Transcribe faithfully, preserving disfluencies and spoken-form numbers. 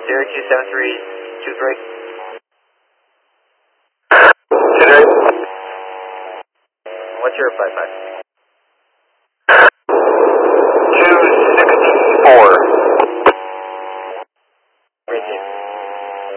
Syracuse seven three two three. What's your reply, five?